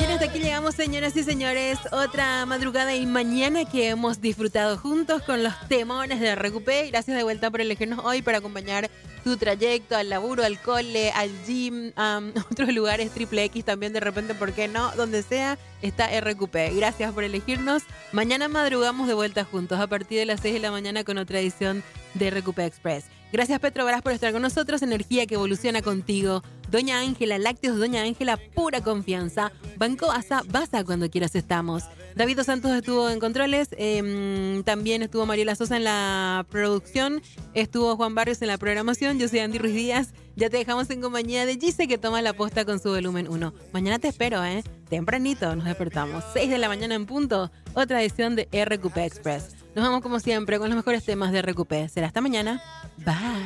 Hasta aquí llegamos, señoras y señores. Otra madrugada y mañana que hemos disfrutado juntos con los temones de RQP. Gracias de vuelta por elegirnos hoy para acompañar tu trayecto al laburo, al cole, al gym, a otros lugares, triple X también de repente, ¿por qué no? Donde sea, está RQP. Gracias por elegirnos. Mañana madrugamos de vuelta juntos a partir de las 6 de la mañana con otra edición de RQP Express. Gracias, Petrobras, por estar con nosotros. Energía que evoluciona contigo. Doña Ángela, Lácteos Doña Ángela, pura confianza. Banco Basa cuando quieras estamos. David Dos Santos estuvo en controles. También estuvo Mariela Sosa en la producción. Estuvo Juan Barrios en la programación. Yo soy Andy Ruiz Díaz. Ya te dejamos en compañía de Gise, que toma la posta con su volumen 1. Mañana te espero, tempranito nos despertamos. 6 de la mañana en punto. Otra edición de RQP Express. Nos vamos como siempre con los mejores temas de RQP. Será hasta mañana. Bye.